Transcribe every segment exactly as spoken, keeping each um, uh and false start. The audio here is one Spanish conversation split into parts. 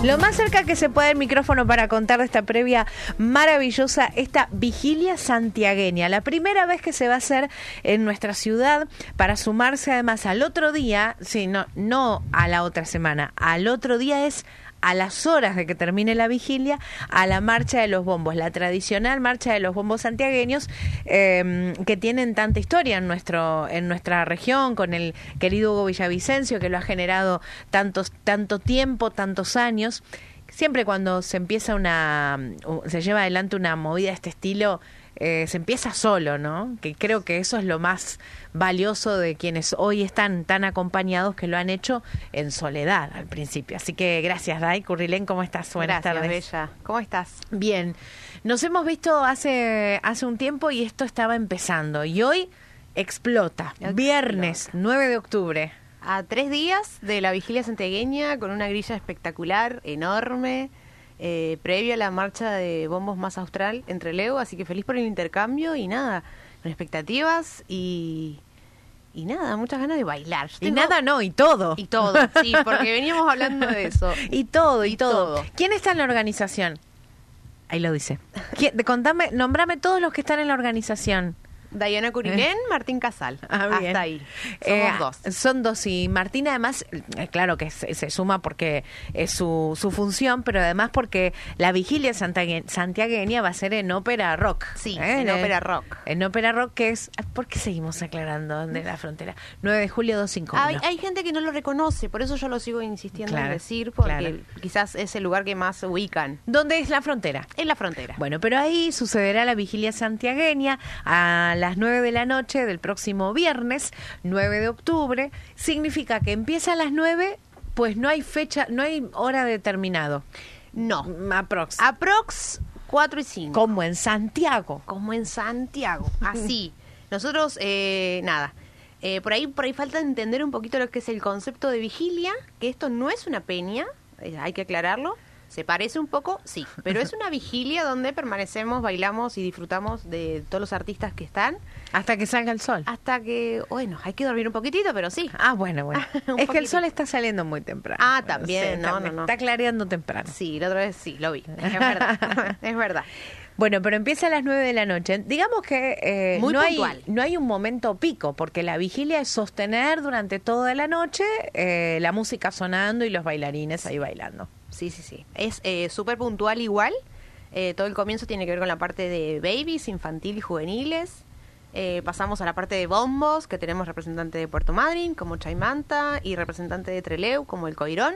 Lo más cerca que se puede el micrófono para contar de esta previa maravillosa, esta vigilia santiagueña. La primera vez que se va a hacer en nuestra ciudad para sumarse además al otro día, sí, no, no a la otra semana, al otro día es a las horas de que termine la vigilia, a la marcha de los bombos, la tradicional marcha de los bombos santiagueños, eh, que tienen tanta historia en nuestro en nuestra región, con el querido Hugo Villavicencio, que lo ha generado tantos tanto tiempo, tantos años. Siempre cuando se empieza una, se lleva adelante una movida de este estilo, eh, se empieza solo, ¿no? Que creo que eso es lo más valioso de quienes hoy están tan acompañados, que lo han hecho en soledad al principio. Así que gracias, Day. Currilén, ¿cómo estás? Buenas gracias, tardes. Bella. ¿Cómo estás? Bien. Nos hemos visto hace, hace un tiempo y esto estaba empezando. Y hoy explota. explota. Viernes, nueve de octubre. A tres días de la vigilia santiagueña, con una grilla espectacular, enorme, eh, previo a la marcha de bombos más austral entre Leo, así que feliz por el intercambio y nada, con expectativas y, y nada, muchas ganas de bailar. Y tengo... nada no, y todo. Y todo, sí, porque veníamos hablando de eso. Y todo, y, y todo. todo. ¿Quién está en la organización? Ahí lo dice. ¿Quién, contame, nombrame todos los que están en la organización. Dayana Curilén, Martín Casal. Ah, hasta ahí. Somos eh, dos. Son dos. Y Martín además, eh, claro que se, se suma porque es su, su función, pero además porque la vigilia santiagueña va a ser en ópera rock. Sí, ¿eh? en eh, ópera rock. En ópera rock, que es... ¿Por qué seguimos aclarando dónde la frontera? nueve de julio doscientos cincuenta y uno. Hay, hay gente que no lo reconoce, por eso yo lo sigo insistiendo claro, en decir, porque claro. quizás es el lugar que más se ubican. ¿Dónde es la frontera? En la frontera. Bueno, pero ahí sucederá la vigilia santiagueña a las nueve de la noche del próximo viernes, nueve de octubre. Significa que empieza a las nueve, pues no hay fecha, no hay hora determinado. No. Aprox. Aprox cuatro y cinco. Como en Santiago. Como en Santiago. Así. Nosotros, eh, nada. Eh, por ahí por ahí falta entender un poquito lo que es el concepto de vigilia, que esto no es una peña, eh, hay que aclararlo. ¿Se parece un poco? Sí, pero es una vigilia donde permanecemos, bailamos y disfrutamos de todos los artistas que están. Hasta que salga el sol. Hasta que, bueno, hay que dormir un poquitito, pero sí. Ah, bueno, bueno. es poquitito. Que el sol está saliendo muy temprano. Ah, también, sí, no, está, no, no. Está clareando temprano. Sí, la otra vez sí, lo vi. Es verdad, es verdad. Bueno, pero empieza a las nueve de la noche. Digamos que eh, Muy no, puntual. hay, no hay un momento pico, porque la vigilia es sostener durante toda la noche eh, la música sonando y los bailarines ahí bailando. Sí, sí, sí. Es eh, súper puntual igual. Eh, todo el comienzo tiene que ver con la parte de babies, infantil y juveniles. Eh, pasamos a la parte de bombos, que tenemos representante de Puerto Madryn, como Chaimanta, y representante de Trelew, como el Coirón.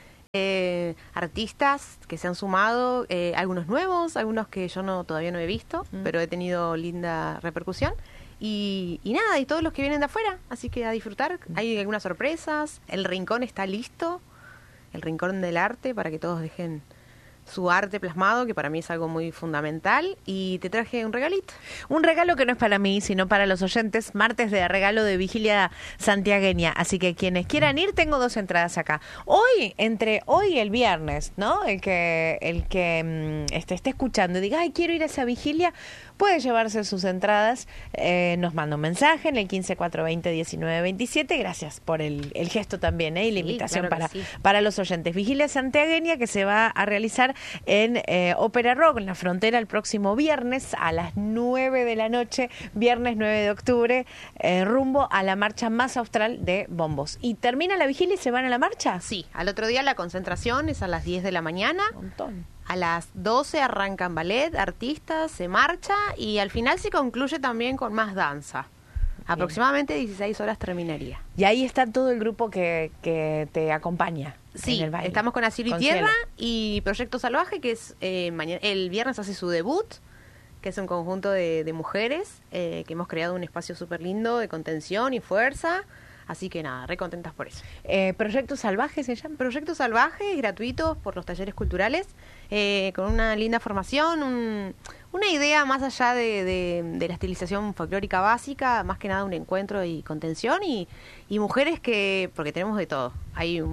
Eh, artistas que se han sumado, eh, algunos nuevos, algunos que yo no todavía no he visto, mm. pero he tenido linda repercusión. Y, y nada, y todos los que vienen de afuera, así que a disfrutar. Mm. Hay algunas sorpresas, el rincón está listo, el rincón del arte, para que todos dejen su arte plasmado, que para mí es algo muy fundamental, y te traje un regalito. Un regalo que no es para mí, sino para los oyentes, martes de regalo de vigilia santiagueña, así que quienes quieran ir, tengo dos entradas acá. Hoy, entre hoy y el viernes, ¿no? El que el que mmm, este, esté escuchando y diga, ay, quiero ir a esa vigilia, puede llevarse sus entradas, eh, nos manda un mensaje en el quince cuatro veinte diecinueve veintisiete, gracias por el, el gesto también, ¿eh? Y la sí, invitación claro para, sí. para los oyentes. Vigilia santiagueña que se va a realizar en eh, Ópera Rock, en la frontera, el próximo viernes a las nueve de la noche, viernes nueve de octubre, eh, rumbo a la marcha más austral de bombos. ¿Y termina la vigilia y se van a la marcha? Sí, al otro día la concentración es a las diez de la mañana. Un montón. A las doce arrancan ballet, artistas, se marcha y al final se concluye también con más danza. Bien. Aproximadamente dieciséis horas terminaría. Y ahí está todo el grupo que, que te acompaña. Sí, en el baile. Estamos con Asilo y Tierra y Proyecto Salvaje, que es eh, mañana, el viernes hace su debut, que es un conjunto de, de mujeres eh, que hemos creado un espacio súper lindo de contención y fuerza. Así que nada, re contentas por eso. Eh, ¿Proyecto Salvaje se llama? Proyecto Salvaje, gratuito por los talleres culturales, eh, con una linda formación, un, una idea más allá de, de, de la estilización folclórica básica, más que nada un encuentro y contención, y, y mujeres que, porque tenemos de todo, hay un...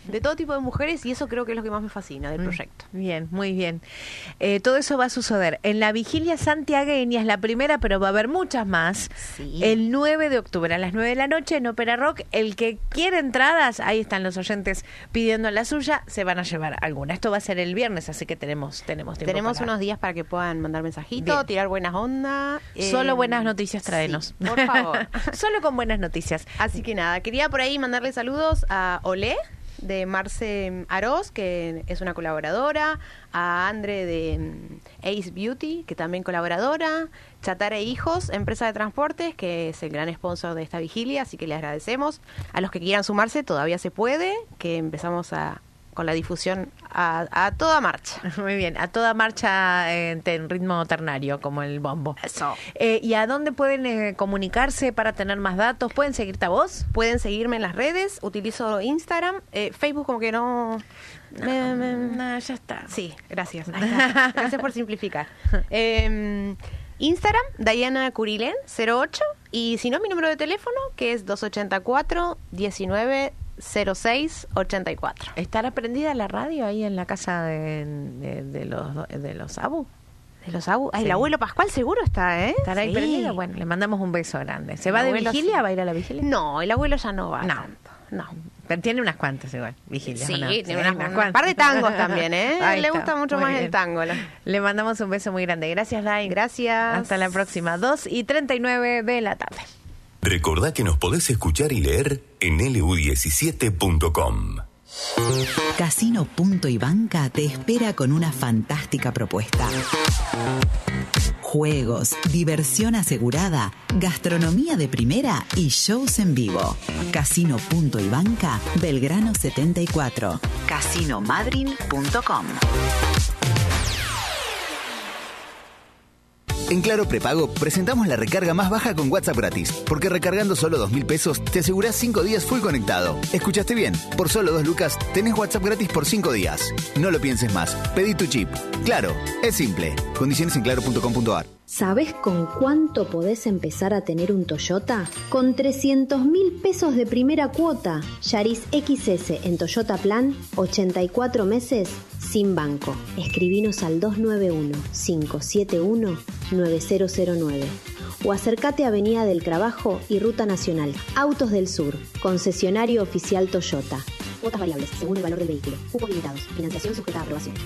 de todo tipo de mujeres y eso creo que es lo que más me fascina del proyecto. Bien, muy bien. Eh, todo eso va a suceder en la Vigilia Santiagueña, es la primera, pero va a haber muchas más. Sí. El nueve de octubre a las nueve de la noche en Ópera Rock. El que quiere entradas, ahí están los oyentes pidiendo la suya, se van a llevar alguna. Esto va a ser el viernes, así que tenemos, tenemos tiempo. Tenemos para... unos días para que puedan mandar mensajitos, Bien. tirar buenas ondas. Solo eh, buenas noticias traenos. Sí, por favor. Solo con buenas noticias. Así que nada, quería por ahí mandarle saludos a Olé, de Marce Aroz, que es una colaboradora, a Andre de mm, Ace Beauty, que también colaboradora, Chatare Hijos, empresa de transportes, que es el gran sponsor de esta vigilia, así que le agradecemos. A los que quieran sumarse, todavía se puede, que empezamos a con la difusión a, a toda marcha. Muy bien, a toda marcha en, en ritmo ternario, como el bombo. Eso. Eh, ¿Y a dónde pueden eh, comunicarse para tener más datos? ¿Pueden seguirte a vos? Pueden seguirme en las redes, utilizo Instagram, eh, Facebook como que no... No, me, me... no, ya está. Sí, gracias. Ahí está. Gracias por simplificar. Eh, Instagram, Diana Curilen, cero ocho, y si no, mi número de teléfono, que es dos ochenta y cuatro, diecinueve cero seis ochenta y cuatro. ¿Estará prendida la radio ahí en la casa de, de, de los de los Abu? De los Abu. Ay, Sí. el abuelo Pascual seguro está, ¿eh? ¿Estará ahí Sí. prendida? Bueno, le mandamos un beso grande. ¿Se El va de abuelo vigilia? sí. ¿Va a ir a la vigilia? No, el abuelo ya no va. No. tanto. No. Pero tiene unas cuantas igual, vigilia. Sí, ¿o no? tiene Sí, unas- un par de tangos también, ¿eh? Ahí Le está, gusta mucho muy más bien. el tango. la- Le mandamos un beso muy grande. Gracias, Lai. Gracias. Hasta la próxima. dos y treinta y nueve de la tarde. Recordá que nos podés escuchar y leer en L U diecisiete punto com. Casino Punto y Banca te espera con una fantástica propuesta. Juegos, diversión asegurada, gastronomía de primera y shows en vivo. Casino Punto y Banca, Belgrano setenta y cuatro. casino madryn punto com. En Claro Prepago presentamos la recarga más baja con WhatsApp gratis, porque recargando solo dos mil pesos te asegurás cinco días full conectado. ¿Escuchaste bien? Por solo dos lucas tenés WhatsApp gratis por cinco días. No lo pienses más. Pedí tu chip. Claro, es simple. Condiciones en claro punto com punto a r. ¿Sabés con cuánto podés empezar a tener un Toyota? Con trescientos mil pesos de primera cuota. Yaris X S en Toyota Plan, ochenta y cuatro meses sin banco. Escribinos al dos nueve uno, cinco siete uno, nueve cero cero nueve o acércate a Avenida del Trabajo y Ruta Nacional. Autos del Sur, concesionario oficial Toyota. Cuotas variables según el valor del vehículo. Cupos limitados. Financiación sujeta a aprobación.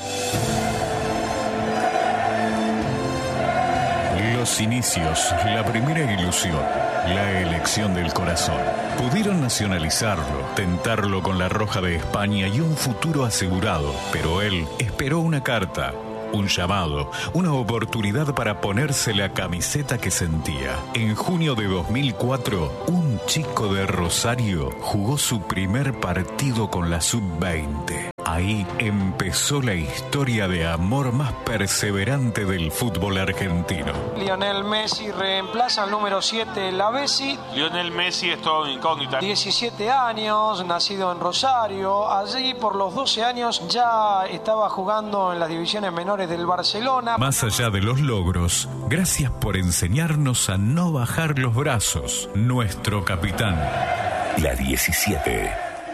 Los inicios, la primera ilusión, la elección del corazón. Pudieron nacionalizarlo, tentarlo con la Roja de España y un futuro asegurado, pero él esperó una carta, un llamado, una oportunidad para ponerse la camiseta que sentía. En junio de dos mil cuatro, un chico de Rosario jugó su primer partido con la sub veinte. Ahí empezó la historia de amor más perseverante del fútbol argentino. Lionel Messi reemplaza al número siete Lavesi. Lionel Messi es todo una incógnita. diecisiete años, nacido en Rosario. Allí por los doce años ya estaba jugando en las divisiones menores del Barcelona. Más allá de los logros, gracias por enseñarnos a no bajar los brazos. Nuestro capitán. La diecisiete.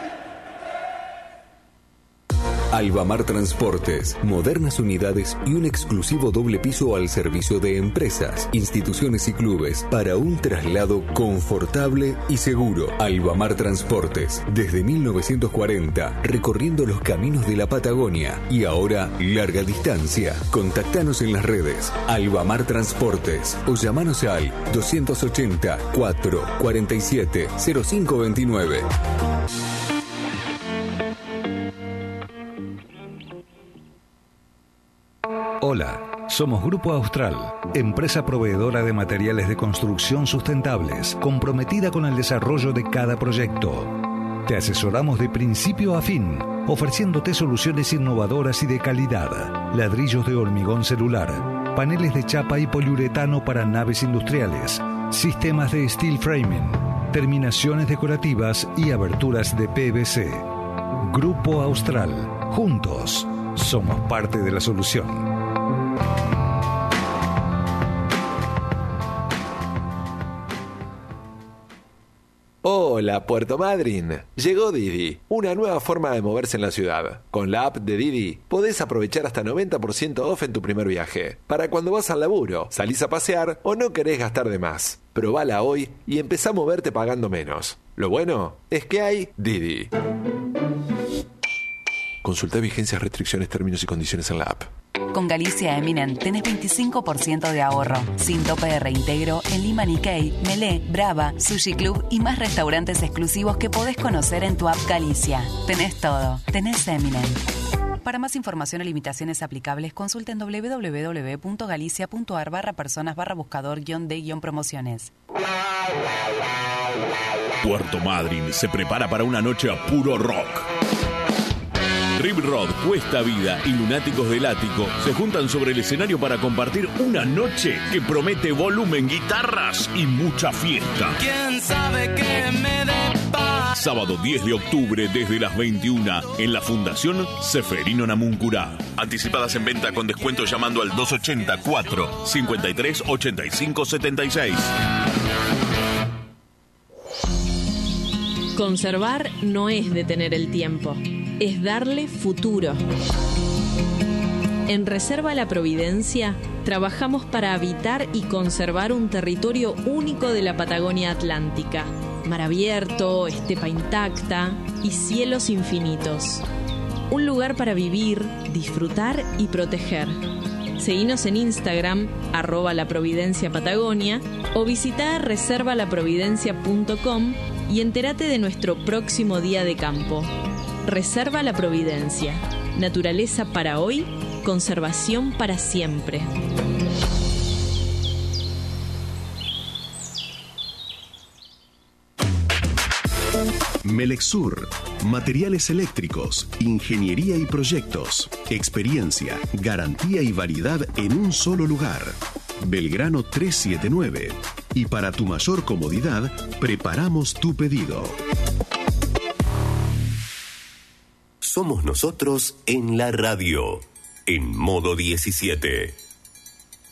Albamar Transportes, modernas unidades y un exclusivo doble piso al servicio de empresas, instituciones y clubes para un traslado confortable y seguro. Albamar Transportes, desde mil novecientos cuarenta, recorriendo los caminos de la Patagonia y ahora larga distancia. Contactanos en las redes Albamar Transportes o llamanos al doscientos ochenta, cuatro cuarenta y siete, cero cinco veintinueve. Hola, somos Grupo Austral, empresa proveedora de materiales de construcción sustentables, comprometida con el desarrollo de cada proyecto. Te asesoramos de principio a fin, ofreciéndote soluciones innovadoras y de calidad. Ladrillos de hormigón celular, paneles de chapa y poliuretano para naves industriales, sistemas de steel framing, terminaciones decorativas y aberturas de P V C. Grupo Austral, juntos, somos parte de la solución. Hola. Hola, Puerto Madryn. Llegó Didi, una nueva forma de moverse en la ciudad. Con la app de Didi podés aprovechar hasta noventa por ciento off en tu primer viaje. Para cuando vas al laburo, salís a pasear o no querés gastar de más. Probala hoy y empezá a moverte pagando menos. Lo bueno es que hay Didi. Consulta vigencias, restricciones, términos y condiciones en la app. Con Galicia Eminent tenés veinticinco por ciento de ahorro, sin tope de reintegro en Lima Nikkei, Melé, Brava, Sushi Club y más restaurantes exclusivos que podés conocer en tu app Galicia. Tenés todo, tenés Eminent. Para más información o limitaciones aplicables, consulta en doble u doble u doble u punto galicia punto a r barra personas barra buscador guión de guión promociones. Puerto Madryn se prepara para una noche a puro rock. Rip Rod, Cuesta Vida y Lunáticos del Ático se juntan sobre el escenario para compartir una noche que promete volumen, guitarras y mucha fiesta. ¿Quién sabe qué me depara? Sábado diez de octubre desde las veintiuna en la Fundación Seferino Namuncurá. Anticipadas en venta con descuento llamando al dos ochenta, cuatro, cincuenta y tres, ochenta y cinco, setenta y seis. Conservar no es detener el tiempo, es darle futuro. En Reserva La Providencia trabajamos para habitar y conservar un territorio único de la Patagonia Atlántica. Mar abierto, estepa intacta y cielos infinitos. Un lugar para vivir, disfrutar y proteger. Seguinos en Instagram, arroba La Providencia Patagonia, o visita reserva la providencia punto com y entérate de nuestro próximo día de campo. Reserva La Providencia. Naturaleza para hoy, conservación para siempre. Melexur, materiales eléctricos, ingeniería y proyectos, experiencia, garantía y variedad en un solo lugar. Belgrano trescientos setenta y nueve. Y para tu mayor comodidad, preparamos tu pedido. Somos nosotros en la radio, en modo diecisiete.